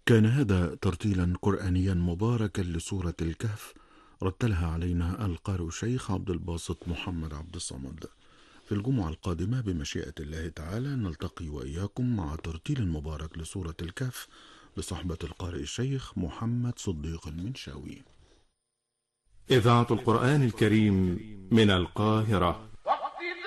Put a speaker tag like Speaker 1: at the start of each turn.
Speaker 1: كان هذا ترتيلا قرآنيا مباركا لسورة الكهف، رتلها علينا القارئ الشيخ عبد الباسط محمد عبد الصمد. في الجمعة القادمة بمشيئة الله تعالى نلتقي وإياكم مع ترتيل مبارك لسورة الكهف بصحبة القارئ الشيخ محمد صديق المنشاوي.
Speaker 2: إذاعة القرآن الكريم من القاهرة.